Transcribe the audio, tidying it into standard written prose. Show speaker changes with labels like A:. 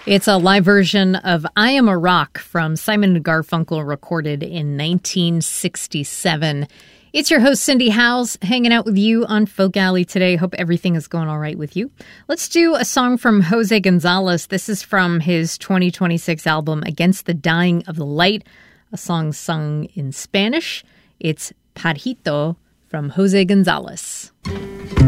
A: It's a live version of I Am a Rock from Simon & Garfunkel, recorded in 1967. It's your host, Cindy Howes, hanging out with you on Folk Alley today. Hope everything is going all right with you. Let's do a song from Jose Gonzalez. This is from his 2026 album, Against the Dying of the Light, a song sung in Spanish. It's Pajito from Jose Gonzalez.